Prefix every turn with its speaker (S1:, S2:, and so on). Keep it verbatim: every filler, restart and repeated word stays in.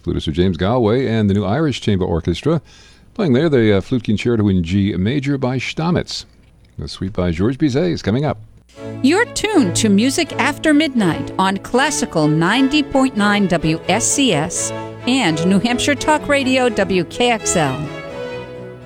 S1: flutist James Galway and the New Irish Chamber Orchestra. Playing there, the uh, Flute Concerto in G Major by Stamitz. The suite by Georges Bizet is coming up.
S2: You're tuned to Music After Midnight on Classical ninety point nine W S C S and New Hampshire Talk Radio W K X L.